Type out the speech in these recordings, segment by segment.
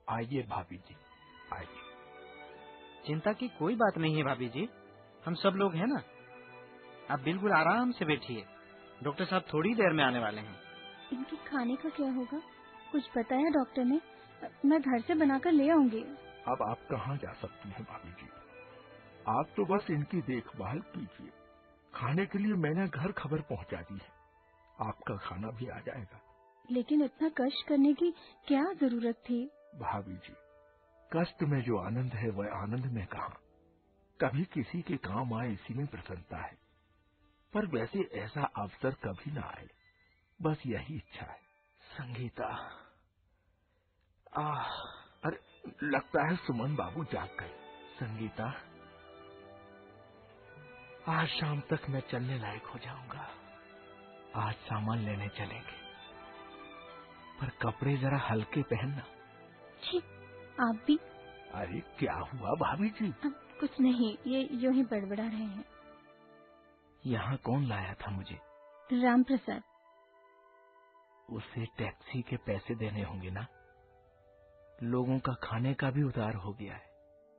आइए भाभी जी, आइए। चिंता की कोई बात नहीं है भाभी जी, हम सब लोग हैं ना। आप बिल्कुल आराम से बैठिए, डॉक्टर साहब थोड़ी देर में आने वाले हैं। इनके खाने का क्या होगा, कुछ बताया डॉक्टर ने? मैं घर से बनाकर ले आऊंगी। अब आप कहाँ जा सकती हैं भाभी जी, आप तो बस इनकी देखभाल कीजिए। खाने के लिए मैंने घर खबर पहुंचा दी है, आपका खाना भी आ जाएगा। लेकिन इतना कष्ट करने की क्या जरूरत थी? भाभी जी, कष्ट में जो आनंद है वह आनंद में कहाँ, कभी किसी के काम आए इसी में प्रसन्नता है। पर वैसे ऐसा अवसर कभी ना आए, बस यही इच्छा है। संगीता, अरे लगता है सुमन बाबू जाग गए। संगीता, आज शाम तक मैं चलने लायक हो जाऊंगा। आज सामान लेने चलेंगे, पर कपड़े जरा हल्के पहनना। छी, आप भी। अरे क्या हुआ भाभी जी? कुछ नहीं, ये यूं ही बड़बड़ा रहे हैं। यहाँ कौन लाया था मुझे? राम प्रसाद। उसे टैक्सी के पैसे देने होंगे ना, लोगों का खाने का भी उधार हो गया है।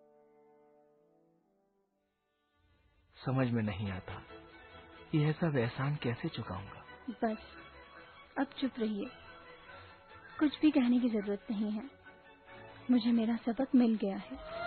समझ में नहीं आता ये सब एहसान कैसे चुकाऊंगा। बस अब चुप रहिए, कुछ भी कहने की जरूरत नहीं है, मुझे मेरा सबक मिल गया है।